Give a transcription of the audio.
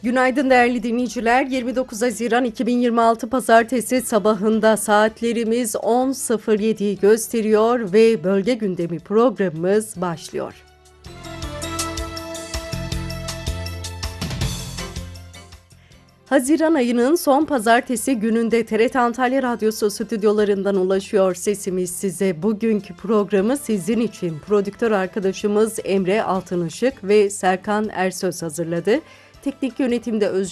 Günaydın değerli dinleyiciler. 29 Haziran 2026 Pazartesi sabahında saatlerimiz 10.07'yi gösteriyor ve bölge gündemi programımız başlıyor. Haziran ayının son pazartesi gününde TRT Antalya Radyosu stüdyolarından ulaşıyor sesimiz size. Bugünkü programı sizin için prodüktör arkadaşımız Emre Altınışık ve Serkan Ersöz hazırladı. Teknik yönetimde Özcan